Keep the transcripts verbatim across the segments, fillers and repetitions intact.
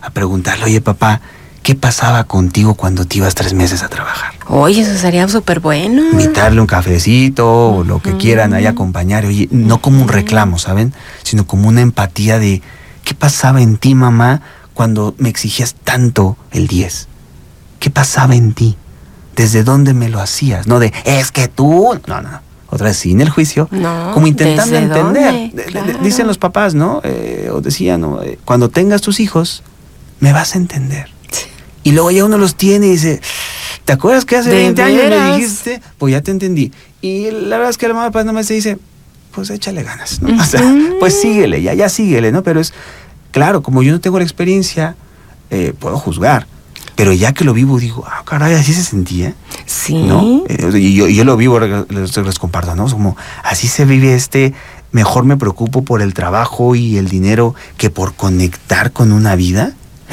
a preguntarle, oye papá, ¿qué pasaba contigo cuando te ibas tres meses a trabajar? Oye, eso sería súper bueno. Invitarle un cafecito uh-huh. o lo que quieran ahí acompañar. Oye, no como un reclamo, ¿saben? Sino como una empatía de ¿qué pasaba en ti, mamá, cuando me exigías tanto el diez? ¿Qué pasaba en ti? ¿Desde dónde me lo hacías? No de, es que tú... No, no. Otra vez sin el juicio. No, como intentando entender. Dónde? Claro. Dicen los papás, ¿no? Eh, o decían, ¿no? Eh, cuando tengas tus hijos, me vas a entender. Y luego ya uno los tiene y dice, ¿te acuerdas que hace veinte años me dijiste? Pues ya te entendí. Y la verdad es que la mamá pues nomás te dice, pues échale ganas, ¿no? Uh-huh. O sea, pues síguele, ya, ya síguele, ¿no? Pero es, claro, como yo no tengo la experiencia, eh, puedo juzgar. Pero ya que lo vivo, digo, ah, caray, así se sentía. Sí. ¿No? Eh, y yo, yo lo vivo, les, les comparto, ¿no? Como, así se vive este, mejor me preocupo por el trabajo y el dinero que por conectar con una vida.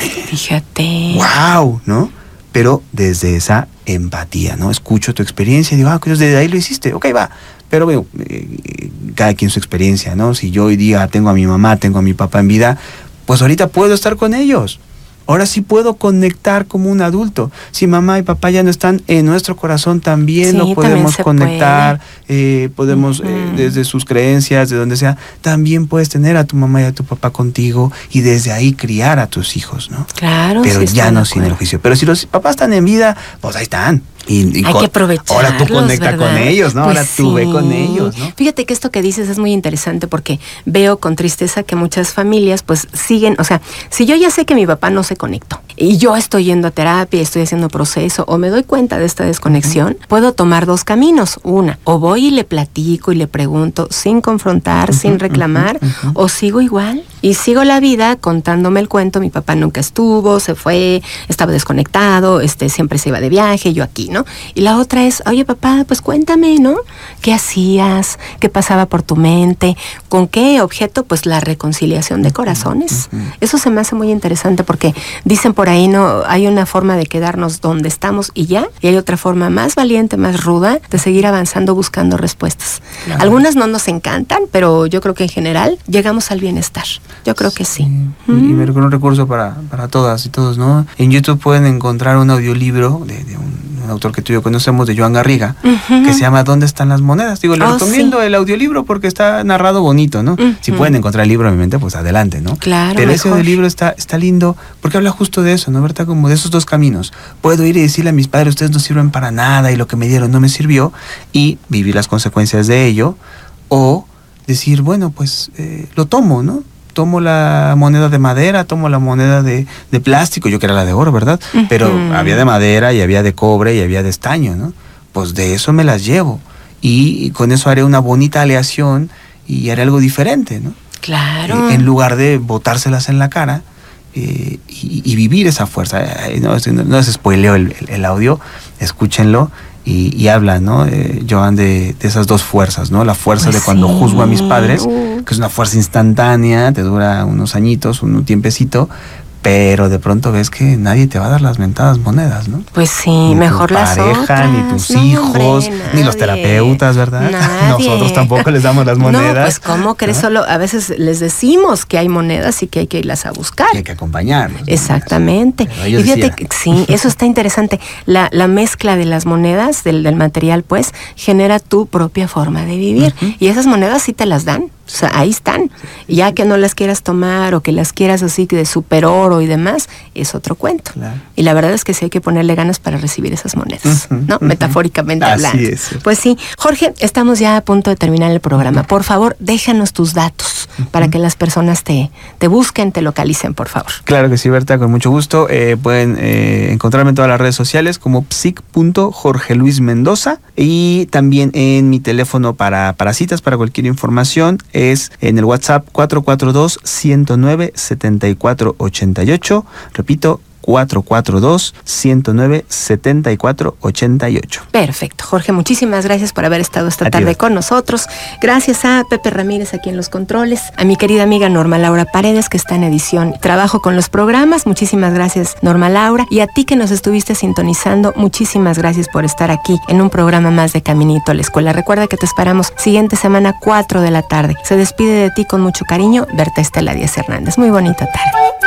Fíjate. ¡Wow! ¿No? Pero desde esa empatía, ¿no? Escucho tu experiencia y digo, ah, pues desde ahí lo hiciste, ok, va. Pero bueno, eh, cada quien su experiencia, ¿no? Si yo hoy día tengo a mi mamá, tengo a mi papá en vida, pues ahorita puedo estar con ellos. Ahora sí puedo conectar como un adulto. Si mamá y papá ya no están en nuestro corazón, también sí, no podemos también conectar. Puede. Eh, podemos, uh-huh. eh, desde sus creencias, de donde sea, también puedes tener a tu mamá y a tu papá contigo y desde ahí criar a tus hijos, ¿no? Claro. Pero sí ya no sin el juicio. Pero si los papás están en vida, pues ahí están. Y, y Hay con, que aprovecharlos, ahora tú conecta ¿verdad? con ellos, ¿no? Pues ahora tú sí. ve con ellos, ¿no? Fíjate que esto que dices es muy interesante porque veo con tristeza que muchas familias pues siguen, o sea, si yo ya sé que mi papá no se conectó y yo estoy yendo a terapia, estoy haciendo proceso o me doy cuenta de esta desconexión, uh-huh. puedo tomar dos caminos. Una, o voy y le platico y le pregunto sin confrontar, uh-huh, sin reclamar, uh-huh, uh-huh. o sigo igual y sigo la vida contándome el cuento, mi papá nunca estuvo, se fue, estaba desconectado, este siempre se iba de viaje, yo aquí, ¿no? Y la otra es, oye papá, pues cuéntame, ¿no? ¿Qué hacías? ¿Qué pasaba por tu mente? ¿Con qué objeto? Pues la reconciliación de corazones. Uh-huh. Eso se me hace muy interesante porque dicen por ahí, ¿no? Hay una forma de quedarnos donde estamos y ya, y hay otra forma más valiente, más ruda, de seguir avanzando buscando respuestas. Claro. Algunas no nos encantan, pero yo creo que en general llegamos al bienestar. Yo creo que sí. sí. Mm. Y me recuerdo un recurso para, para todas y todos, ¿no? En YouTube pueden encontrar un audiolibro de, de un un autor que tú y yo conocemos, de Joan Garriga, uh-huh. que se llama ¿Dónde están las monedas? Digo, le oh, recomiendo sí. el audiolibro porque está narrado bonito, ¿no? Uh-huh. Si pueden encontrar el libro, obviamente, pues adelante, ¿no? Claro, pero mejor. Ese audiolibro está, está lindo porque habla justo de eso, ¿no? ¿Verdad? Como de esos dos caminos. Puedo ir y decirle a mis padres, ustedes no sirven para nada y lo que me dieron no me sirvió, y vivir las consecuencias de ello, o decir, bueno, pues eh, lo tomo, ¿no? Tomo la moneda de madera, tomo la moneda de, de plástico, yo que era la de oro, ¿verdad? Uh-huh. Pero había de madera y había de cobre y había de estaño, ¿no? Pues de eso me las llevo. Y, y con eso haré una bonita aleación y haré algo diferente, ¿no? Claro. Eh, en lugar de botárselas en la cara eh, y, y vivir esa fuerza. Eh, no, no, no les spoileo el, el, el audio, escúchenlo. Y, y habla, ¿no? Eh, Joan, de, de esas dos fuerzas, ¿no? La fuerza pues de cuando sí. juzgo a mis padres, que es una fuerza instantánea, te dura unos añitos, un tiempecito, pero de pronto ves que nadie te va a dar las mentadas monedas, ¿no? Pues sí, ni mejor tu las pareja, otras. ni tus no, hijos, hombre, ni los terapeutas, ¿verdad? Nadie. Nosotros tampoco les damos las monedas. No, pues ¿cómo crees? ¿No? Solo a veces les decimos que hay monedas y que hay que irlas a buscar. Y hay que acompañarlos. Exactamente. Y fíjate que sí, eso está interesante. La, la mezcla de las monedas, del, del material, pues, genera tu propia forma de vivir. Uh-huh. Y esas monedas sí te las dan. O sea, ahí están. Sí. Ya que no las quieras tomar o que las quieras así de super oro y demás, es otro cuento. Claro. Y la verdad es que sí hay que ponerle ganas para recibir esas monedas, uh-huh, ¿no? Uh-huh. Metafóricamente Así hablando. Es. Pues sí. Jorge, estamos ya a punto de terminar el programa. Por favor, déjanos tus datos uh-huh. para que las personas te, te busquen, te localicen, por favor. Claro que sí, Berta, con mucho gusto. Eh, pueden eh, encontrarme en todas las redes sociales como psic punto jorge luis mendoza y también en mi teléfono para, para citas, para cualquier información. Es en el WhatsApp cuatro cuatro dos, uno cero nueve, siete cuatro ocho ocho. Repito, cuatro cuatro dos, uno cero nueve, siete cuatro ocho ocho. Perfecto. Jorge, muchísimas gracias por haber estado esta tarde Adiós. Con nosotros. Gracias a Pepe Ramírez aquí en los controles, a mi querida amiga Norma Laura Paredes, que está en edición. Trabajo con los programas. Muchísimas gracias, Norma Laura. Y a ti que nos estuviste sintonizando, muchísimas gracias por estar aquí en un programa más de Caminito a la Escuela. Recuerda que te esperamos siguiente semana, cuatro de la tarde. Se despide de ti con mucho cariño, Berta Estela Díaz Hernández. Muy bonita tarde.